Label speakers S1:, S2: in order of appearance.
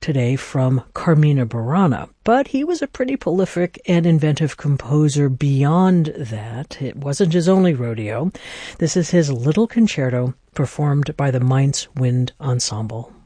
S1: today from Carmina Burana. But he was a pretty prolific and inventive composer beyond that. It wasn't his only rodeo. This is his Little Concerto, performed by the Mainz Wind Ensemble.